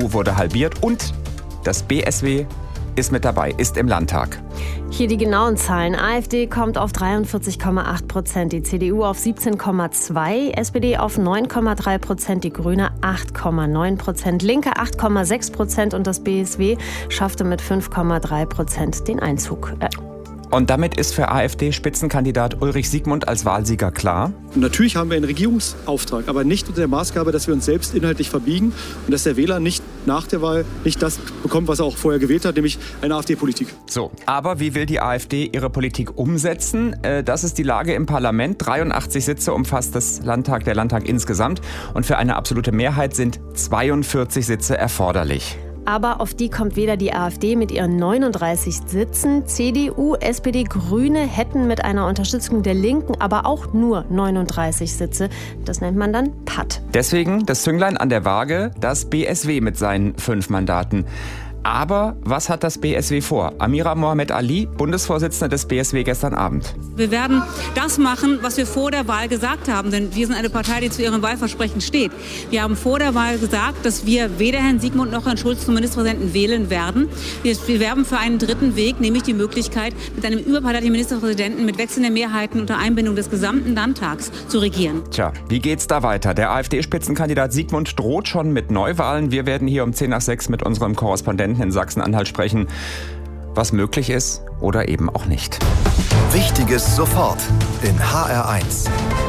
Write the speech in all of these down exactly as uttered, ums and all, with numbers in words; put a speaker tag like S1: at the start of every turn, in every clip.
S1: U wurde halbiert und das B S W ist mit dabei, ist im Landtag.
S2: Hier die genauen Zahlen. AfD kommt auf dreiundvierzig Komma acht Prozent, die C D U auf siebzehn Komma zwei, S P D auf neun Komma drei Prozent, die Grüne acht Komma neun Prozent, Linke acht Komma sechs Prozent und das B S W schaffte mit fünf Komma drei Prozent den Einzug. Äh,
S1: Und damit ist für AfD-Spitzenkandidat Ulrich Siegmund als Wahlsieger klar.
S3: Und natürlich haben wir einen Regierungsauftrag, aber nicht unter der Maßgabe, dass wir uns selbst inhaltlich verbiegen und dass der Wähler nicht nach der Wahl nicht das bekommt, was er auch vorher gewählt hat, nämlich eine AfD-Politik.
S1: So, aber wie will die AfD ihre Politik umsetzen? Das ist die Lage im Parlament. dreiundachtzig Sitze umfasst das Landtag, der Landtag insgesamt. Und für eine absolute Mehrheit sind zweiundvierzig Sitze erforderlich.
S2: Aber auf die kommt weder die AfD mit ihren neununddreißig Sitzen, C D U, S P D, Grüne hätten mit einer Unterstützung der Linken aber auch nur neununddreißig Sitze. Das nennt man dann Patt.
S1: Deswegen das Zünglein an der Waage, das B S W mit seinen fünf Mandaten. Aber was hat das B S W vor? Amira Mohamed Ali, Bundesvorsitzende des B S W gestern Abend.
S4: Wir werden das machen, was wir vor der Wahl gesagt haben. Denn wir sind eine Partei, die zu ihrem Wahlversprechen steht. Wir haben vor der Wahl gesagt, dass wir weder Herrn Siegmund noch Herrn Schulz zum Ministerpräsidenten wählen werden. Wir, wir werben für einen dritten Weg, nämlich die Möglichkeit, mit einem überparteilichen Ministerpräsidenten mit wechselnden Mehrheiten unter Einbindung des gesamten Landtags zu regieren.
S1: Tja, wie geht's da weiter? Der AfD-Spitzenkandidat Siegmund droht schon mit Neuwahlen. Wir werden hier um zehn nach sechs mit unserem Korrespondenten in Sachsen-Anhalt sprechen, was möglich ist oder eben auch nicht.
S5: Wichtiges sofort in H R eins.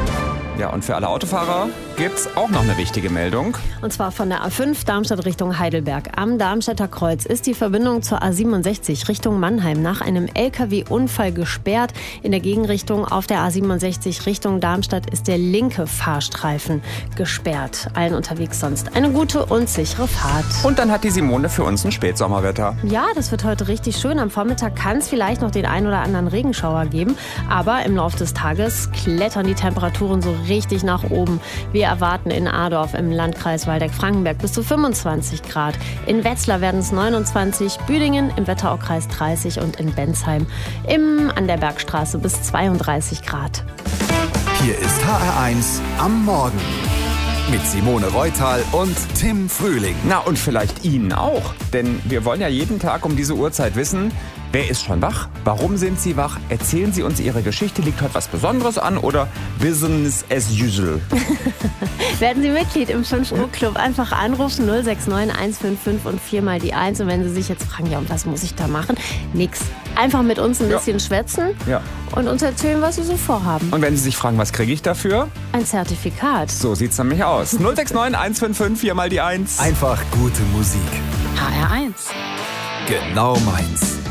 S1: Ja, und für alle Autofahrer gibt's auch noch eine wichtige Meldung.
S2: Und zwar von der A fünf Darmstadt Richtung Heidelberg. Am Darmstädter Kreuz ist die Verbindung zur A siebenundsechzig Richtung Mannheim nach einem L K W-Unfall gesperrt. In der Gegenrichtung auf der A siebenundsechzig Richtung Darmstadt ist der linke Fahrstreifen gesperrt. Allen unterwegs sonst eine gute und sichere Fahrt.
S1: Und dann hat die Simone für uns ein Spätsommerwetter.
S2: Ja, das wird heute richtig schön. Am Vormittag kann es vielleicht noch den ein oder anderen Regenschauer geben. Aber im Laufe des Tages klettern die Temperaturen so richtig nach oben. Wir erwarten in Adorf im Landkreis Waldeck-Frankenberg bis zu fünfundzwanzig Grad. In Wetzlar werden es neunundzwanzig, Büdingen im Wetteraukreis dreißig und in Bensheim im, an der Bergstraße bis zweiunddreißig Grad.
S5: Hier ist H R eins am Morgen mit Simone Reutal und Tim Frühling.
S1: Na, und vielleicht Ihnen auch. Denn wir wollen ja jeden Tag um diese Uhrzeit wissen, wer ist schon wach? Warum sind Sie wach? Erzählen Sie uns Ihre Geschichte. Liegt heute was Besonderes an oder Business as usual?
S2: Werden Sie Mitglied im fünf Uhr Club. Einfach anrufen null sechs neun eins fünf fünf und viermal die eins. Und wenn Sie sich jetzt fragen, ja, und was muss ich da machen? Nix. Einfach mit uns ein bisschen ja. schwätzen
S1: ja.
S2: und uns erzählen, was Sie so vorhaben.
S1: Und wenn Sie sich fragen, was kriege ich dafür?
S2: Ein Zertifikat.
S1: So sieht's nämlich aus. null sechs neun eins fünf fünf, viermal die eins.
S5: Einfach gute Musik.
S2: H R eins.
S5: Genau meins.